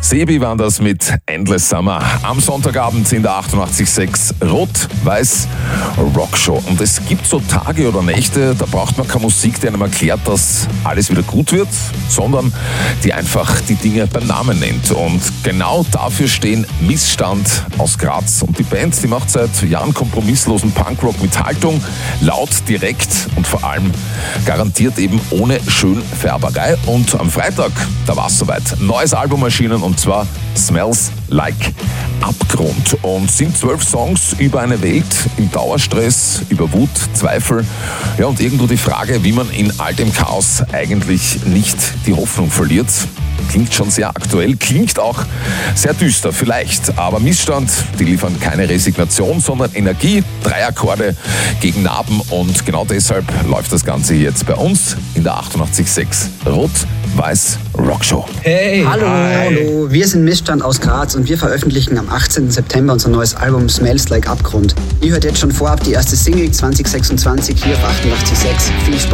Sebi waren das mit Endless Summer. Am Sonntagabend in der 88.6 Rot-Weiß Rockshow. Und es gibt so Tage oder Nächte, da braucht man keine Musik, die einem erklärt, dass alles wieder gut wird, sondern die einfach die Dinge beim Namen nennt. Und genau dafür stehen Missstand aus Graz. Und die Band, die macht seit Jahren kompromisslosen Punkrock mit Haltung, laut, direkt und vor allem garantiert eben ohne Schönfärberei. Und am Freitag, da war es soweit. Neues Album erschienen und zwar Smells Like Abgrund. Und sind 12 Songs über eine Welt im Dauerstress, über Wut, Zweifel. Ja, und irgendwo die Frage, wie man in all dem Chaos eigentlich nicht die Hoffnung verliert. Klingt schon sehr aktuell, klingt auch sehr düster vielleicht, aber Missstand, die liefern keine Resignation, sondern Energie, 3 Akkorde gegen Narben und genau deshalb läuft das Ganze jetzt bei uns in der 88.6 Rot-Weiß Rockshow. Hey! Hallo, wir sind Missstand aus Graz und wir veröffentlichen am 18. September unser neues Album Smells Like Abgrund. Ihr hört jetzt schon vorab die erste Single 2026 hier auf 88.6. Viel Spaß!